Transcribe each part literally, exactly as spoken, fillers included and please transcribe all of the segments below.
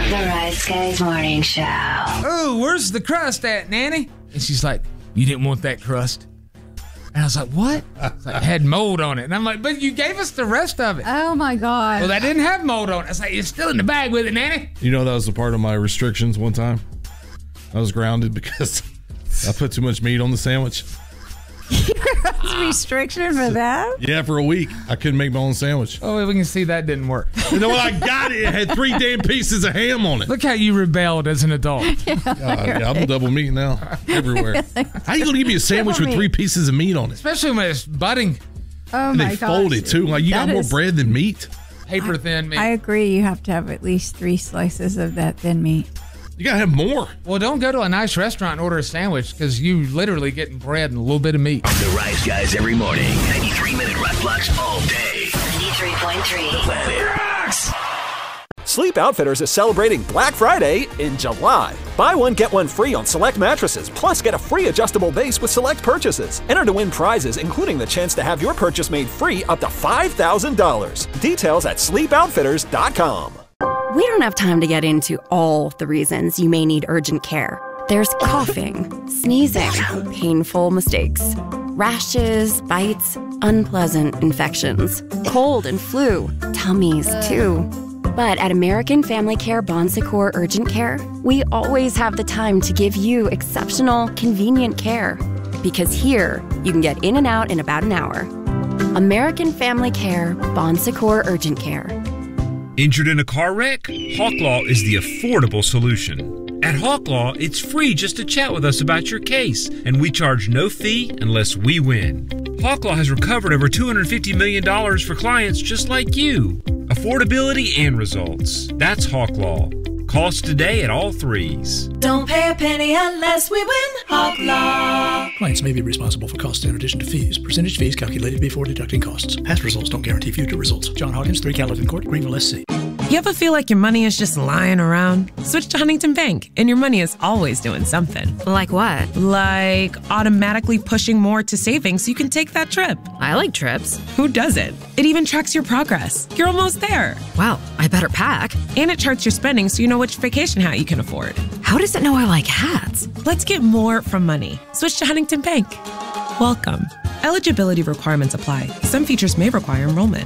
The Rice Guys Morning Show. Oh, where's the crust at, Nanny? And she's like, you didn't want that crust. And I was like, what? It's like, it had mold on it. And I'm like, but you gave us the rest of it. Oh, my God. Well, that didn't have mold on it. I was like, it's still in the bag with it, Nanny. You know, that was a part of my restrictions one time. I was grounded because I put too much meat on the sandwich. That's a restriction for that? Yeah, for a week. I couldn't make my own sandwich. Oh, we can see that didn't work. You know what? I got it. It had three damn pieces of ham on it. Look how you rebelled as an adult. Yeah, Uh, yeah, I'm double meat now everywhere. How you going to give me a sandwich Double with three meat. pieces of meat on it? Especially when it's budding. Oh, And my they gosh. fold it, too. Like, you That got more is- bread than meat? Paper thin meat. I agree. You have to have at least three slices of that thin meat. You got to have more. Well, don't go to a nice restaurant and order a sandwich because you literally getting bread and a little bit of meat. The Rice Guys every morning. ninety-three minute rock blocks all day. ninety-three point three. Planet Rocks. Sleep Outfitters is celebrating Black Friday in July. Buy one, get one free on select mattresses, plus get a free adjustable base with select purchases. Enter to win prizes, including the chance to have your purchase made free up to five thousand dollars. Details at sleep outfitters dot com. We don't have time to get into all the reasons you may need urgent care. There's coughing, sneezing, painful mistakes, rashes, bites, unpleasant infections, cold and flu, tummies too. But at American Family Care Bon Secours Urgent Care, we always have the time to give you exceptional, convenient care. Because here, you can get in and out in about an hour. American Family Care Bon Secours Urgent Care. Injured in a car wreck? Hawk Law is the affordable solution. At Hawk Law, it's free just to chat with us about your case, and we charge no fee unless we win. Hawk Law has recovered over two hundred fifty million dollars for clients just like you. Affordability and results. That's Hawk Law. Call us today at all threes. Don't pay a penny unless we win. Hawk Law. Clients may be responsible for costs in addition to fees. Percentage fees calculated before deducting costs. Past results don't guarantee future results. John Hawkins, three Calvin Court, Greenville, S C. You ever feel like your money is just lying around? Switch to Huntington Bank, and your money is always doing something. Like what? Like automatically pushing more to savings so you can take that trip. I like trips. Who doesn't? It even tracks your progress. You're almost there. Wow, I better pack. And it charts your spending so you know which vacation hat you can afford. How does it know I like hats? Let's get more from money. Switch to Huntington Bank. Welcome. Eligibility requirements apply. Some features may require enrollment.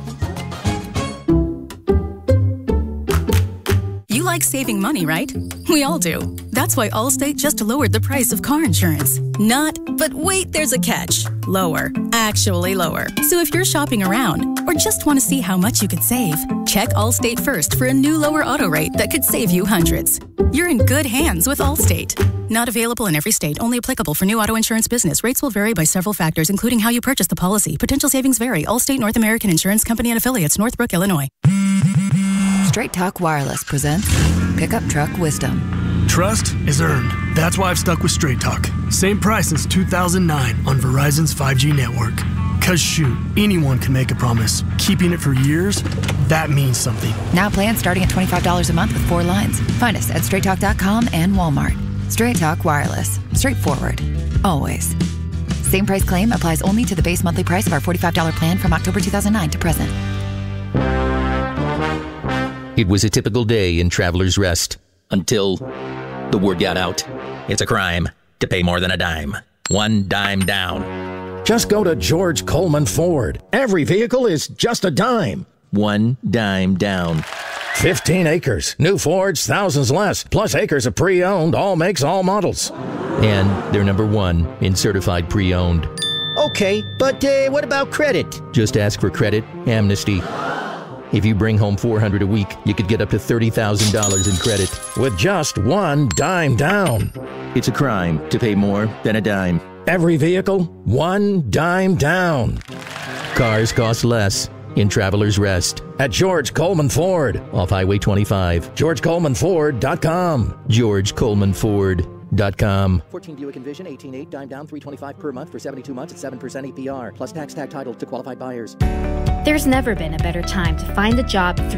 You like saving money, right? We all do. That's why Allstate just lowered the price of car insurance. Not, but wait, there's a catch. Lower. Actually lower. So if you're shopping around or just want to see how much you could save, check Allstate first for a new lower auto rate that could save you hundreds. You're in good hands with Allstate. Not available in every state. Only applicable for new auto insurance business. Rates will vary by several factors, including how you purchase the policy. Potential savings vary. Allstate North American Insurance Company and Affiliates, Northbrook, Illinois. Straight Talk Wireless presents Pickup Truck Wisdom. Trust is earned. That's why I've stuck with Straight Talk. Same price since two thousand nine on Verizon's five G network. Cause shoot, anyone can make a promise. Keeping it for years, that means something. Now plans starting at twenty-five dollars a month with four lines. Find us at straight talk dot com and Walmart. Straight Talk Wireless. Straightforward. Always. Same price claim applies only to the base monthly price of our forty-five dollars plan from October two thousand nine to present. It was a typical day in Traveler's Rest until the word got out. It's a crime to pay more than a dime. One dime down. Just go to George Coleman Ford. Every vehicle is just a dime. One dime down. fifteen acres. New Fords, thousands less. Plus acres of pre-owned, all makes, all models. And they're number one in certified pre-owned. Okay, but uh, what about credit? Just ask for credit amnesty. If you bring home four hundred dollars a week, you could get up to thirty thousand dollars in credit. With just one dime down. It's a crime to pay more than a dime. Every vehicle, one dime down. Cars cost less in Traveler's Rest. At George Coleman Ford. Off Highway twenty-five. george coleman ford dot com. george coleman ford dot com. fourteen Buick Envision, eighteen eight, dime down, three twenty-five per month for seventy-two months at seven percent A P R. Plus tax tag title to qualified buyers. There's never been a better time to find a job through